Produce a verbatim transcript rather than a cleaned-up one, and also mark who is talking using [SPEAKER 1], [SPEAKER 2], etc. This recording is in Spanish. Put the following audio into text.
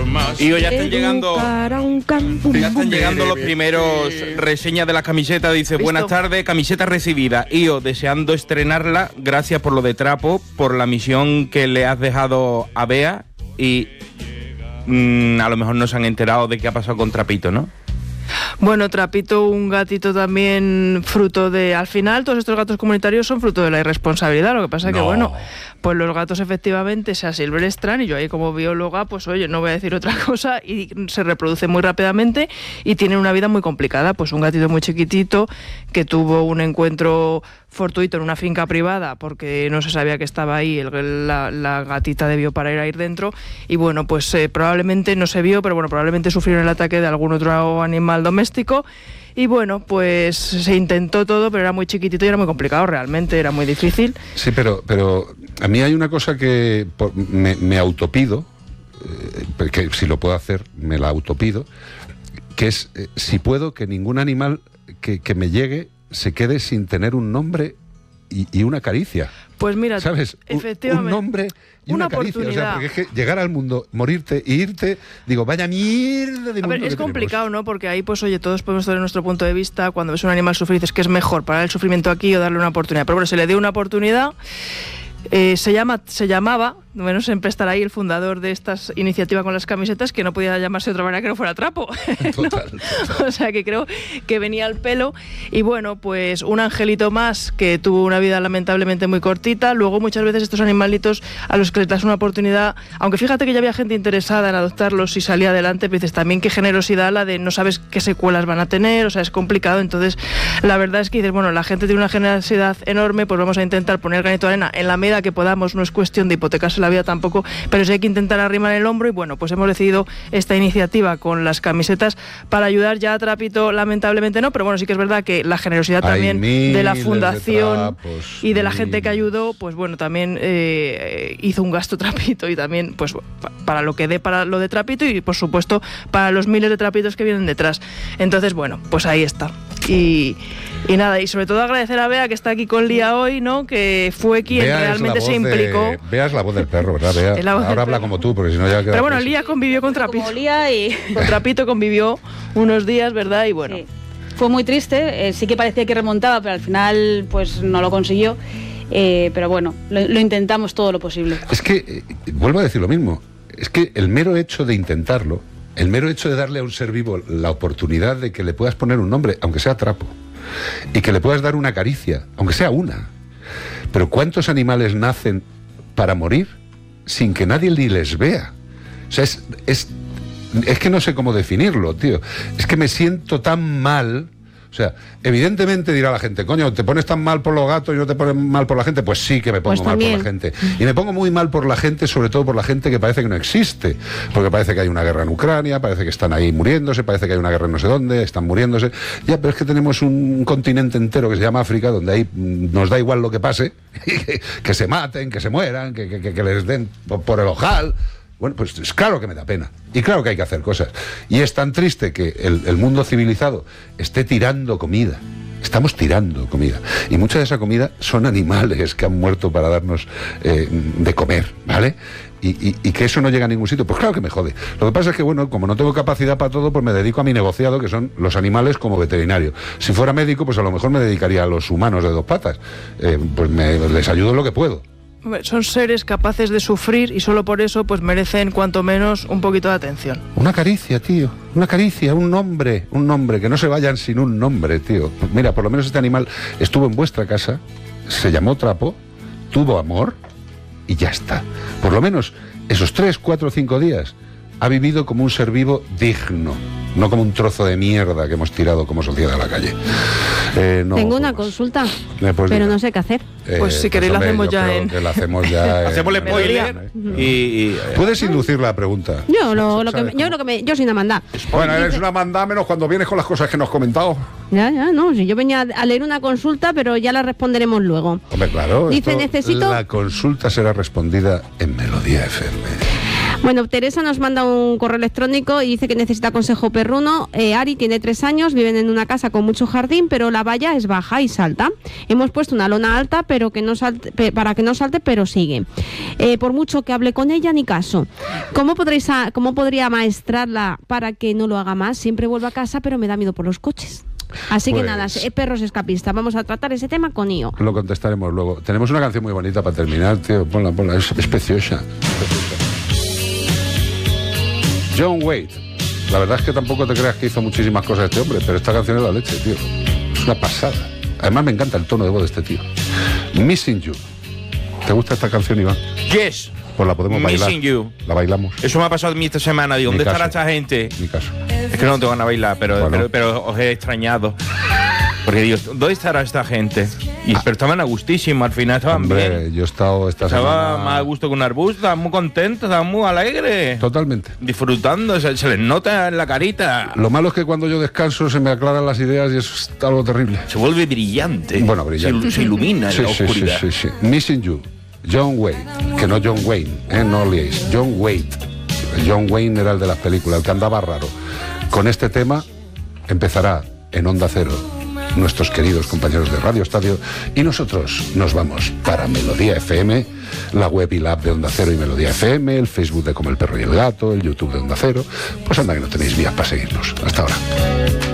[SPEAKER 1] Y hoy ya están llegando, ya están llegando los primeros reseñas de la camiseta. Dice, buenas tardes, camiseta recibida. Io, deseando estrenarla, gracias por lo de Trapo, por la misión que le has dejado a Bea. Y mmm, a lo mejor no se han enterado de qué ha pasado con Trapito, ¿no?
[SPEAKER 2] Bueno, Trapito, un gatito también fruto de... Al final, todos estos gatos comunitarios son fruto de la irresponsabilidad. Lo que pasa es no. que, bueno, pues los gatos efectivamente se asilvestran y yo ahí como bióloga, pues oye, no voy a decir otra cosa, y se reproducen muy rápidamente y tienen una vida muy complicada. Pues un gatito muy chiquitito que tuvo un encuentro fortuito en una finca privada porque no se sabía que estaba ahí, el, la, la gatita debió para ir a ir dentro y bueno, pues eh, probablemente no se vio, pero bueno, probablemente sufrieron el ataque de algún otro animal doméstico y bueno, pues se intentó todo, pero era muy chiquitito y era muy complicado, realmente era muy difícil.
[SPEAKER 3] Sí, pero, pero a mí hay una cosa que por, me, me autopido, eh, porque si lo puedo hacer, me la autopido, que es, eh, si puedo, que ningún animal que, que me llegue se quede sin tener un nombre y, y una caricia.
[SPEAKER 2] Pues mira,
[SPEAKER 3] ¿sabes?
[SPEAKER 2] Efectivamente.
[SPEAKER 3] Un nombre y una, una caricia. O sea, porque es que llegar al mundo, morirte y irte, digo, vaya mierda de mundo.
[SPEAKER 2] A ver, es
[SPEAKER 3] que
[SPEAKER 2] complicado,
[SPEAKER 3] tenemos.
[SPEAKER 2] ¿no? Porque ahí, pues oye, todos podemos tener nuestro punto de vista. Cuando ves un animal sufrir, dices que es mejor parar el sufrimiento aquí o darle una oportunidad. Pero bueno, se le dio una oportunidad. Eh, se llama, se llamaba, bueno, siempre estará ahí el fundador de esta iniciativa con las camisetas, que no podía llamarse de otra manera que no fuera Trapo. Total, ¿no? Total. O sea que creo que venía al pelo. Y bueno, pues un angelito más que tuvo una vida lamentablemente muy cortita. Luego muchas veces estos animalitos a los que les das una oportunidad, aunque fíjate que ya había gente interesada en adoptarlos y salía adelante, pero dices también qué generosidad la de no sabes qué secuelas van a tener, o sea, es complicado. Entonces la verdad es que dices, bueno, la gente tiene una generosidad enorme, pues vamos a intentar poner granito de arena en la medida que podamos, no es cuestión de hipotecarse la vida tampoco, pero sí hay que intentar arrimar el hombro y bueno, pues hemos decidido esta iniciativa con las camisetas para ayudar. Ya a Trapito lamentablemente no, pero bueno, sí que es verdad que la generosidad hay también de la fundación de trapos, y de la gente que ayudó, pues bueno, también eh, hizo un gasto Trapito y también pues para lo que dé para lo de Trapito y por supuesto para los miles de trapitos que vienen detrás. Entonces bueno, pues ahí está. Y, y nada, y sobre todo agradecer a Bea que está aquí con Lía hoy, ¿no? Que fue quien Bea realmente se implicó.
[SPEAKER 3] De, Bea es la voz del perro, ¿verdad? Bea, ahora habla como tú, porque si no ya queda.
[SPEAKER 2] Pero bueno, Lía convivió con Trapito.
[SPEAKER 4] Como Lía y...
[SPEAKER 2] Con Trapito convivió unos días, ¿verdad? Y bueno.
[SPEAKER 4] Sí. Fue muy triste, eh, sí que parecía que remontaba, pero al final pues no lo consiguió. Eh, pero bueno, lo, lo intentamos todo lo posible.
[SPEAKER 3] Es que, eh, vuelvo a decir lo mismo, es que el mero hecho de intentarlo, el mero hecho de darle a un ser vivo la oportunidad de que le puedas poner un nombre, aunque sea Trapo, y que le puedas dar una caricia, aunque sea una. Pero ¿cuántos animales nacen para morir sin que nadie ni les vea? O sea, es, es, es que no sé cómo definirlo, tío. Es que me siento tan mal. O sea, evidentemente dirá la gente, coño, ¿te pones tan mal por los gatos y no te pones mal por la gente? Pues sí que me pongo pues mal por la gente. Y me pongo muy mal por la gente, sobre todo por la gente que parece que no existe. Porque parece que hay una guerra en Ucrania, parece que están ahí muriéndose, parece que hay una guerra en no sé dónde, están muriéndose. Ya, pero es que tenemos un continente entero que se llama África, donde ahí nos da igual lo que pase, que, que se maten, que se mueran, que, que, que les den por, por el ojal. Bueno, pues es claro que me da pena. Y claro que hay que hacer cosas. Y es tan triste que el, el mundo civilizado esté tirando comida. Estamos tirando comida. Y mucha de esa comida son animales que han muerto para darnos eh, de comer, ¿vale? Y, y, y que eso no llega a ningún sitio, pues claro que me jode. Lo que pasa es que, bueno, como no tengo capacidad para todo, pues me dedico a mi negociado, que son los animales como veterinario. Si fuera médico, pues a lo mejor me dedicaría a los humanos de dos patas. Eh, pues me, les ayudo en lo que puedo.
[SPEAKER 2] Son seres capaces de sufrir y solo por eso pues merecen cuanto menos un poquito de atención.
[SPEAKER 3] Una caricia, tío, una caricia, un nombre, un nombre, que no se vayan sin un nombre, tío. Mira, por lo menos este animal estuvo en vuestra casa, se llamó Trapo, tuvo amor y ya está. Por lo menos esos tres, cuatro, cinco días ha vivido como un ser vivo digno, no como un trozo de mierda que hemos tirado como sociedad a la calle. Eh, no,
[SPEAKER 5] Tengo una pues, consulta, eh, pues, pero diga. no sé qué hacer.
[SPEAKER 2] Eh, pues si queréis pues, la hacemos ya en...
[SPEAKER 3] Que la hacemos ya en...
[SPEAKER 1] Hacemos el spoiler y, y...
[SPEAKER 3] ¿Puedes inducir la pregunta?
[SPEAKER 5] Yo lo, lo que, yo lo que me... Yo soy una mandá.
[SPEAKER 3] Bueno, eres una mandá menos cuando vienes con las cosas que nos has comentado.
[SPEAKER 5] Ya, ya, no, si yo venía a leer una consulta, pero ya la responderemos luego.
[SPEAKER 3] Hombre, claro.
[SPEAKER 5] Dice, necesito...
[SPEAKER 3] La consulta será respondida en Melodía F M.
[SPEAKER 5] Bueno, Teresa nos manda un correo electrónico y dice que necesita consejo perruno. Eh, Ari tiene tres años, viven en una casa con mucho jardín, pero la valla es baja y salta. Hemos puesto una lona alta pero que no salte, pe, para que no salte, pero sigue. Eh, por mucho que hable con ella, ni caso. ¿Cómo, podréis a, ¿Cómo podría maestrarla para que no lo haga más? Siempre vuelvo a casa, pero me da miedo por los coches. Así pues, que nada, eh, perros escapistas. Vamos a tratar ese tema con I O.
[SPEAKER 3] Lo contestaremos luego. Tenemos una canción muy bonita para terminar, tío. Ponla, ponla. Es, es preciosa. John Wayne. La verdad es que tampoco te creas que hizo muchísimas cosas este hombre, pero esta canción es la leche, tío. Es una pasada. Además me encanta el tono de voz de este tío. Missing You. ¿Te gusta esta canción, Iván?
[SPEAKER 1] Yes.
[SPEAKER 3] Pues la podemos bailar.
[SPEAKER 1] Missing You.
[SPEAKER 3] La bailamos.
[SPEAKER 1] Eso me ha pasado a mí esta semana. Digo, ¿dónde estará esta gente?
[SPEAKER 3] Mi caso.
[SPEAKER 1] Es que no te van a bailar, pero, bueno. pero, pero os he extrañado. Porque digo, ¿dónde estará esta gente? Y, pero estaban a gustísimo, al final estaban
[SPEAKER 3] Hombre,
[SPEAKER 1] bien.
[SPEAKER 3] Yo he estado esta
[SPEAKER 1] Estaba
[SPEAKER 3] semana...
[SPEAKER 1] más a gusto que un arbusto, estaban muy contentos, estaban muy alegres.
[SPEAKER 3] Totalmente.
[SPEAKER 1] Disfrutando, se, se les nota en la carita.
[SPEAKER 3] Lo malo es que cuando yo descanso se me aclaran las ideas y eso es algo terrible.
[SPEAKER 1] Se vuelve brillante.
[SPEAKER 3] Bueno, brillante.
[SPEAKER 1] Se, se ilumina
[SPEAKER 3] sí,
[SPEAKER 1] en la
[SPEAKER 3] sí,
[SPEAKER 1] oscuridad.
[SPEAKER 3] Sí, sí, sí. Missing You. John Wayne. Que no John Wayne, ¿eh? No liéis. John Wayne. John Wayne era el de las películas, el que andaba raro. Con este tema empezará en Onda Cero nuestros queridos compañeros de Radio Estadio y nosotros nos vamos para Melodía F M, la web y la app de Onda Cero y Melodía F M, el Facebook de Como el Perro y el Gato, el YouTube de Onda Cero. Pues anda que no tenéis vías para seguirnos. Hasta ahora.